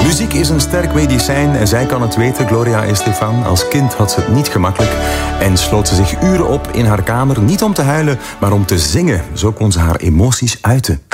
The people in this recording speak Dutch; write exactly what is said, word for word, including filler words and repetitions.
Muziek is een sterk medicijn en zij kan het weten, Gloria Estefan. Als kind had ze het niet gemakkelijk en sloot ze zich uren op in haar kamer. Niet om te huilen, maar om te zingen. Zo kon ze haar emoties uiten.